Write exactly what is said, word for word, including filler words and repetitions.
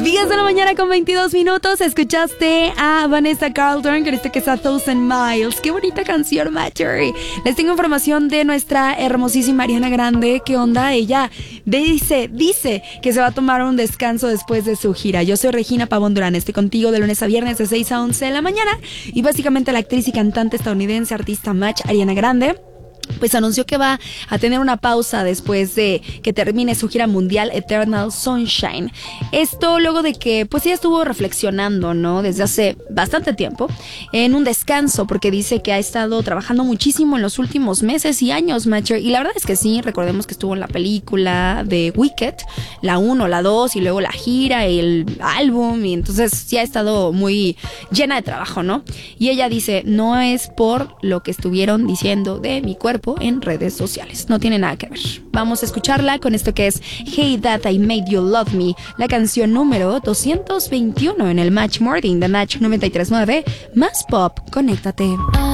diez de la mañana con veintidós minutos. Escuchaste a Vanessa Carlton con este que es A Thousand Miles. Qué bonita canción, Matthew. Les tengo información de nuestra hermosísima Ariana Grande. ¿Qué onda? Ella dice, dice que se va a tomar un descanso después de su gira. Yo soy Regina Pavón Durán. Estoy contigo de lunes a viernes de seis a once de la mañana. Y básicamente la actriz y cantante estadounidense, artista match, Ariana Grande, pues anunció que va a tener una pausa después de que termine su gira mundial Eternal Sunshine. Esto luego de que pues ella estuvo reflexionando, ¿no? Desde hace bastante tiempo en un descanso, porque dice que ha estado trabajando muchísimo en los últimos meses y años, Matcher. Y la verdad es que sí, recordemos que estuvo en la película de Wicked, la uno, la dos y luego la gira y el álbum, y entonces sí ha estado muy llena de trabajo, ¿no? Y ella dice, no es por lo que estuvieron diciendo de mi cuerpo en redes sociales, no tiene nada que ver. Vamos a escucharla con esto que es Hey That I Made You Love Me, la canción número doscientos veintiuno en el Match Morning de Match noventa y tres punto nueve, más pop, conéctate.